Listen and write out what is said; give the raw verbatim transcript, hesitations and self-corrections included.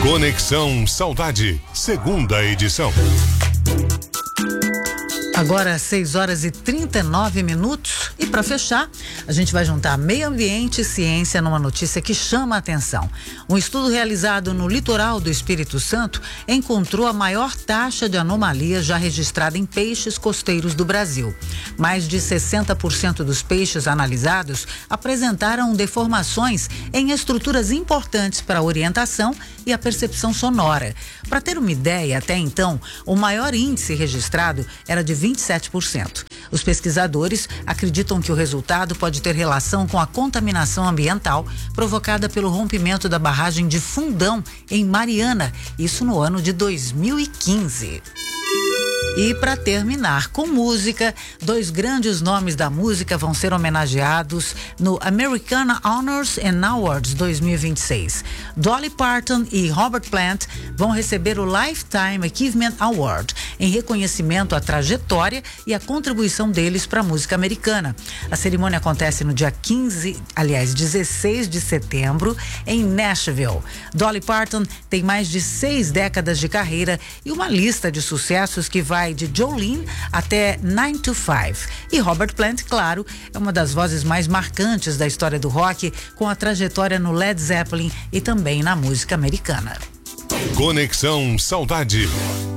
Conexão Saudade, segunda edição. Agora seis horas e trinta e nove minutos e para fechar, a gente vai juntar meio ambiente e ciência numa notícia que chama a atenção. Um estudo realizado no litoral do Espírito Santo encontrou a maior taxa de anomalia já registrada em peixes costeiros do Brasil. Mais de sessenta por cento dos peixes analisados apresentaram deformações em estruturas importantes para a orientação e a percepção sonora. Para ter uma ideia, até então, o maior índice registrado era de vinte e sete por cento. Os pesquisadores acreditam que o resultado pode ter relação com a contaminação ambiental provocada pelo rompimento da barragem de Fundão, em Mariana, isso no ano de dois mil e quinze. E para terminar com música, dois grandes nomes da música vão ser homenageados no Americana Honors and Awards dois mil e vinte e seis. Dolly Parton e Robert Plant vão receber o Lifetime Achievement Award em reconhecimento à trajetória e à contribuição deles para a música americana. A cerimônia acontece no dia quinze, aliás, dezesseis de setembro, em Nashville. Dolly Parton tem mais de seis décadas de carreira e uma lista de sucessos que vai de Jolene até nine to five. E Robert Plant, claro, é uma das vozes mais marcantes da história do rock, com a trajetória no Led Zeppelin e também na música americana. Conexão Saudade.